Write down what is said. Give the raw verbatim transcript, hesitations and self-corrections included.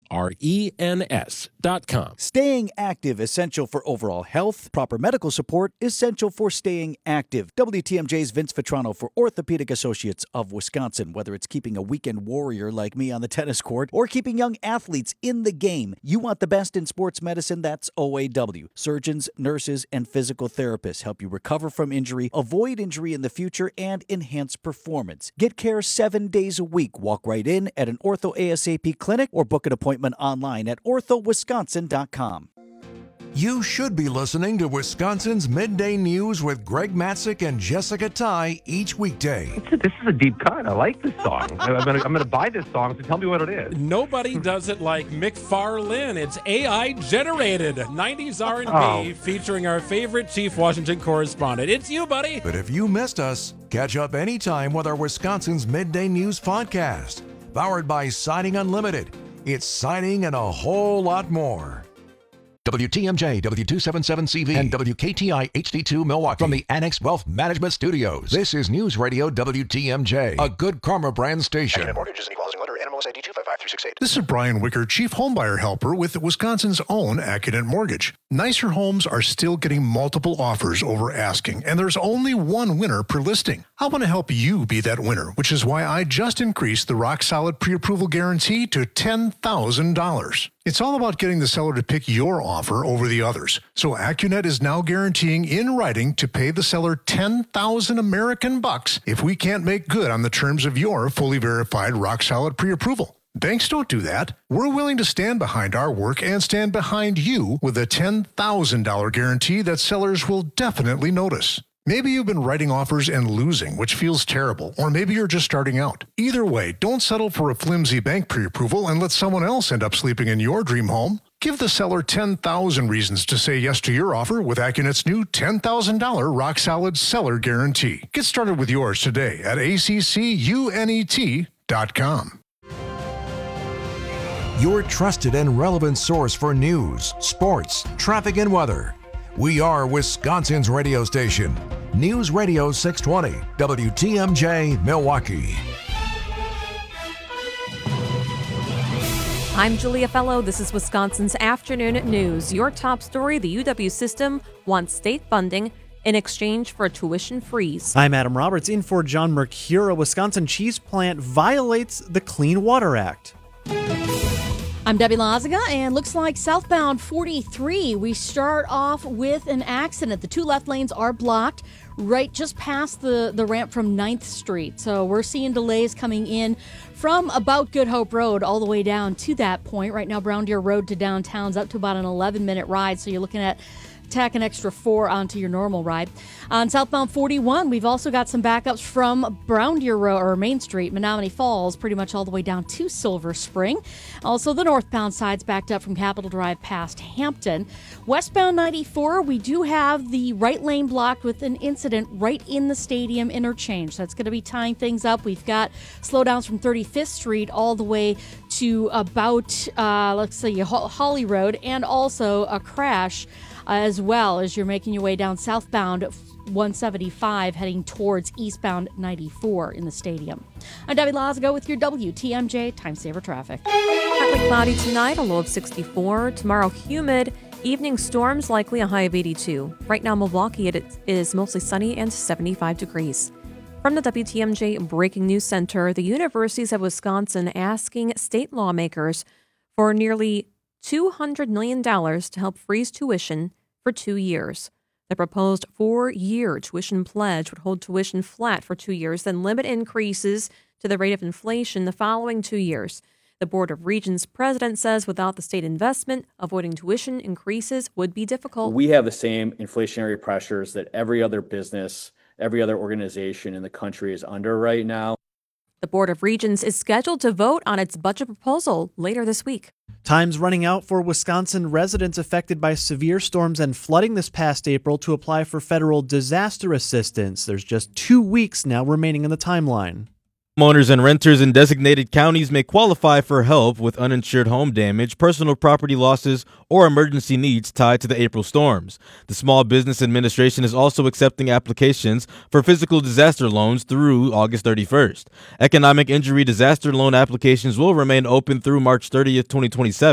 R E N S dot com. Staying active, essential for overall health. Proper medical support, essential for staying active. W T M J's Vince Vitrano for Orthopedic Associates of Wisconsin. Whether it's keeping a weekend warrior like me on the tennis court or keeping young athletes in the game, you want the best in sports medicine, that's O A W. Surgeons, nurses, and physical therapists help you recover from injury, avoid injury in the future, and enhance performance. Get care seven days a week. Walk right in at an Ortho ASAP clinic or book an appointment online at ortho wisconsin dot com. You should be listening to Wisconsin's Midday News with Greg Matzik and Jessica Ty each weekday. This is a deep cut. I like this song. I'm going to I'm going to buy this song, so tell me what it is. Nobody does it like McFarlane. It's A I generated. nineties R and B Oh. featuring our favorite Chief Washington correspondent. It's you, buddy. But if you missed us, catch up anytime with our Wisconsin's Midday News podcast. Powered by Siding Unlimited. It's siding and a whole lot more. W T M J, W two seventy-seven C V, and W K T I H D two Milwaukee. From the Annex Wealth Management Studios. This is News Radio W T M J, a Good Karma brand station. Accident Mortgage is an equal housing lender. N M L S I D two five five three six eight. This is Brian Wicker, Chief Homebuyer Helper with Wisconsin's own Accident Mortgage. Nicer homes are still getting multiple offers over asking, and there's only one winner per listing. I want to help you be that winner, which is why I just increased the Rock Solid Pre-Approval Guarantee to ten thousand dollars. It's all about getting the seller to pick your offer over the others. So AccuNet is now guaranteeing in writing to pay the seller ten thousand American bucks if we can't make good on the terms of your fully verified Rock Solid Pre-Approval. Banks don't do that. We're willing to stand behind our work and stand behind you with a ten thousand dollars guarantee that sellers will definitely notice. Maybe you've been writing offers and losing, which feels terrible, or maybe you're just starting out. Either way, don't settle for a flimsy bank pre-approval and let someone else end up sleeping in your dream home. Give the seller ten thousand reasons to say yes to your offer with AccuNet's new ten thousand dollars Rock Solid Seller Guarantee. Get started with yours today at A C C U N E T dot com. Your trusted and relevant source for news, sports, traffic, and weather. We are Wisconsin's radio station. News Radio six twenty, W T M J, Milwaukee. I'm Julia Fellow. This is Wisconsin's Afternoon News. Your top story, the U W system wants state funding in exchange for a tuition freeze. I'm Adam Roberts, in for John Mercure. A Wisconsin cheese plant violates the Clean Water Act. I'm Debbie Lazaga, and looks like southbound forty-three. We start off with an accident. The two left lanes are blocked right just past the, the ramp from ninth Street. So we're seeing delays coming in from about Good Hope Road all the way down to that point. Right now, Brown Deer Road to downtown's up to about an eleven-minute ride. So you're looking at tack an extra four onto your normal ride. On southbound forty-one, we've also got some backups from Brown Deer Road or Main Street, Menominee Falls, pretty much all the way down to Silver Spring. Also, the northbound side's backed up from Capitol Drive past Hampton. Westbound ninety-four, we do have the right lane blocked with an incident right in the stadium interchange. That's going to be tying things up. We've got slowdowns from thirty-fifth Street all the way to about, uh, let's see, Holly Road, and also a crash uh, as well as you're making your way down southbound one seventy-five heading towards eastbound ninety-four in the stadium. I'm Debbie Lazago with your W T M J Time Saver Traffic. Partly cloudy tonight, a low of sixty-four. Tomorrow, humid. Evening storms, likely a high of eighty-two. Right now, Milwaukee, it is mostly sunny and seventy-five degrees. From the W T M J Breaking News Center, the Universities of Wisconsin asking state lawmakers for nearly two hundred million dollars to help freeze tuition for two years. The proposed four-year tuition pledge would hold tuition flat for two years, then limit increases to the rate of inflation the following two years. The Board of Regents president says without the state investment, avoiding tuition increases would be difficult. We have the same inflationary pressures that every other business, every other organization in the country is under right now. The Board of Regents is scheduled to vote on its budget proposal later this week. Time's running out for Wisconsin residents affected by severe storms and flooding this past April to apply for federal disaster assistance. There's just two weeks now remaining in the timeline. Homeowners and renters in designated counties may qualify for help with uninsured home damage, personal property losses, or emergency needs tied to the April storms. The Small Business Administration is also accepting applications for physical disaster loans through August thirty-first. Economic injury disaster loan applications will remain open through March thirtieth, twenty twenty-seven.